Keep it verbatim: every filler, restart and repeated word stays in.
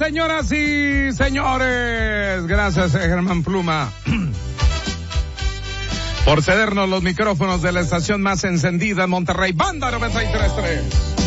señoras y señores. Gracias, Germán Pluma, por cedernos los micrófonos de la estación más encendida en Monterrey, Banda noventa y tres punto tres.